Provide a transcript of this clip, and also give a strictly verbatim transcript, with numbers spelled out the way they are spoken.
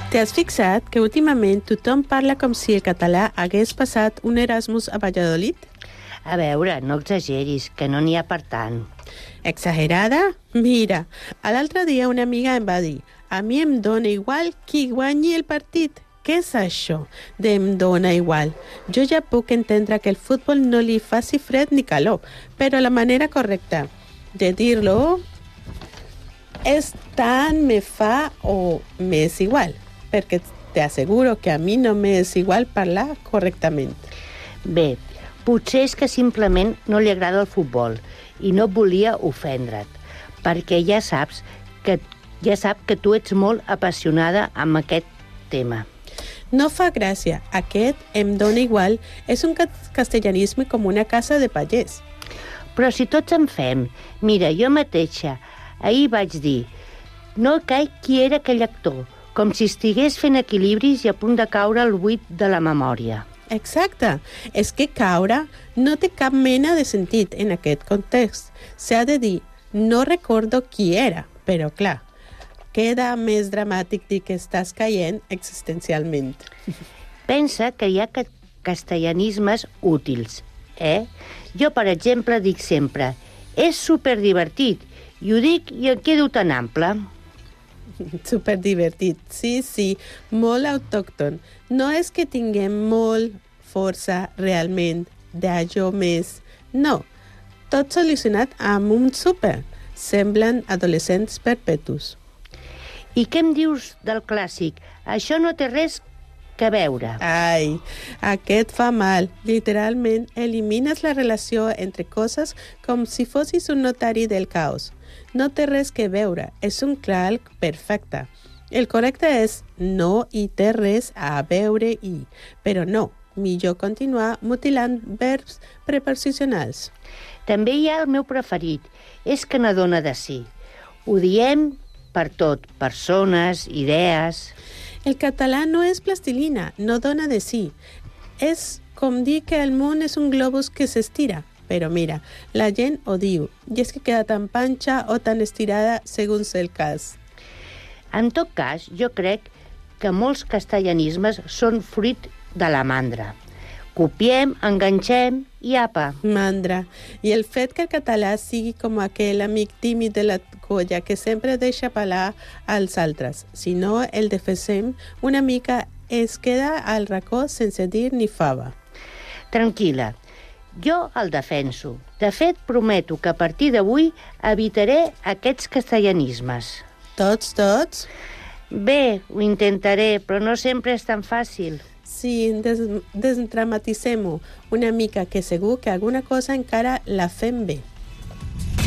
T'has fixat que últimament tothom parla com si el català hagués passat un Erasmus a Valladolid? A veure, no exageris, que no n'hi ha per tant. Exagerada? Mira, l'altre dia una amiga em va dir «A mi em dóna igual qui guanyi el partit». Què és això de em dóna igual? Jo ja puc entendre que el futbol no li faci fred ni calor, però la manera correcta de dir-lo és tant me fa o m'és igual, perquè t'asseguro que a mi no m'és igual parlar correctament. Bé, potser és que simplement no li agrada el futbol i no volia ofendre't, perquè ja saps que, ja sap que tu ets molt apassionada amb aquest tema. No fa gràcia. Aquest em dóna igual és un castellanisme com una casa de pagès. Però si tots en fem, mira, jo mateixa, ahir vaig dir, no caic qui era aquell actor, com si estigués fent equilibris i a punt de caure al buit de la memòria. Exacte. És que caure no té cap mena de sentit en aquest context. S'ha de dir, no recordo qui era, però clar, queda més dramàtic dir que estàs caient existencialment. Pensa que hi ha castellanismes útils, eh? Jo, per exemple, dic sempre, és superdivertit, i ho dic i em quedo tan ample. Superdivertit, sí, sí, molt autòcton. No és que tinguem molt força realment d'allò més. No, tot solucionat amb un super. Semblen adolescents perpetus. I què em dius del clàssic? Això no té res que veure. Ai, aquest fa mal. Literalment, elimines la relació entre coses com si fossis un notari del caos. No té res que veure, és un calc perfecte. El correcte és no hi té res a veure i, però no, millor continuar mutilant verbs preposicionals. També hi ha el meu preferit, és que n'adona de si. Ho diem per tot, persones, idees... El català no és plastilina, no dona de sí. És com dir que el món és un globus que s'estira. Però mira, la gent ho diu, i és que queda tan panxa o tan estirada segons el cas. En tot cas, jo crec que molts castellanismes són fruit de la mandra. Copiem, enganxem i apa. Mandra. I el fet que el català sigui com aquell amic tímid de la colla que sempre deixa parlar als altres. Si no el defensem, una mica es queda al racó sense dir ni fava. Tranquil·la, jo el defenso. De fet, prometo que a partir d'avui evitaré aquests castellanismes. Tots, tots? Bé, ho intentaré, però no sempre és tan fàcil. Sí, des desdramatitzem-ho una mica, que segur que alguna cosa encara la fem bé.